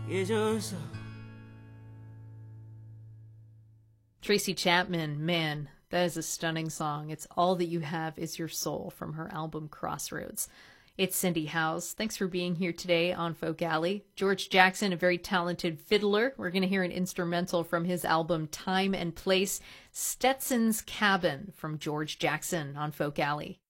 is your soul. Tracy Chapman, man, that is a stunning song. It's All That You Have Is Your Soul from her album Crossroads. It's Cindy Howes. Thanks for being here today on Folk Alley. George Jackson, a very talented fiddler. We're going to hear an instrumental from his album Time and Place, Stetson's Cabin from George Jackson on Folk Alley.